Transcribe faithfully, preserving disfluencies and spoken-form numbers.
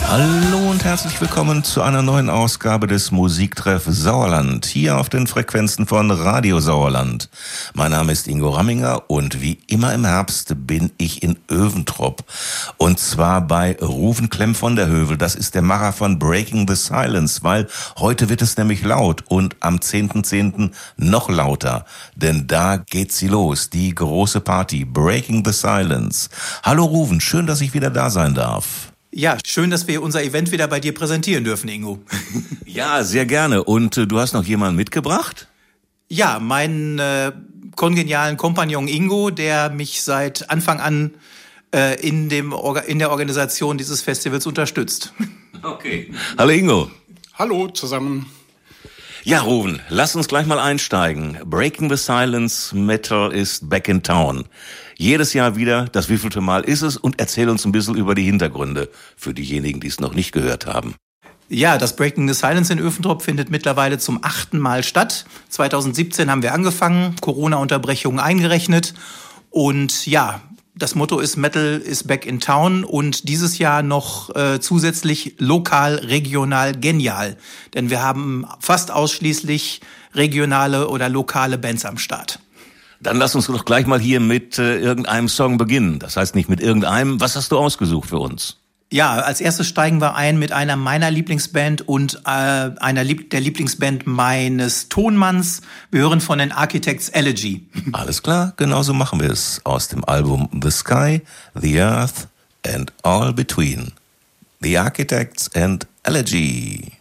Hallo und herzlich willkommen zu einer neuen Ausgabe des Musiktreff Sauerland, hier auf den Frequenzen von Radio Sauerland. Mein Name ist Ingo Ramminger und wie immer im Herbst bin ich in Öventrop. Und zwar bei Ruven Klemm von der Hövel. Das ist der Macher von Breaking the Silence, weil heute wird es nämlich laut und am zehnten zehnten noch lauter. Denn da geht sie los, die große Party, Breaking the Silence. Hallo Ruven, schön, dass ich wieder da sein darf. Ja, schön, dass wir unser Event wieder bei dir präsentieren dürfen, Ingo. Ja, sehr gerne. Und äh, du hast noch jemanden mitgebracht? Ja, meinen äh, kongenialen Kompagnon Ingo, der mich seit Anfang an äh, in, dem Orga- in der Organisation dieses Festivals unterstützt. Okay. Hallo Ingo. Hallo zusammen. Ja, Ruven, lass uns gleich mal einsteigen. Breaking the Silence, Metal ist back in town. Jedes Jahr wieder, das wievielte Mal ist es? Und erzähl uns ein bisschen über die Hintergründe für diejenigen, die es noch nicht gehört haben. Ja, das Breaking the Silence in Öventrop findet mittlerweile zum achten Mal statt. zwanzig siebzehn haben wir angefangen, Corona-Unterbrechungen eingerechnet. Und ja, das Motto ist Metal is back in town und dieses Jahr noch äh, zusätzlich lokal, regional, genial. Denn wir haben fast ausschließlich regionale oder lokale Bands am Start. Dann lass uns doch gleich mal hier mit äh, irgendeinem Song beginnen. Das heißt nicht mit irgendeinem. Was hast du ausgesucht für uns? Ja, als erstes steigen wir ein mit einer meiner Lieblingsband und äh, einer Lieb- der Lieblingsband meines Tonmanns. Wir hören von den Architects Elegy. Alles klar, genauso machen wir es. Aus dem Album The Sky, The Earth and All Between. The Architects and Elegy.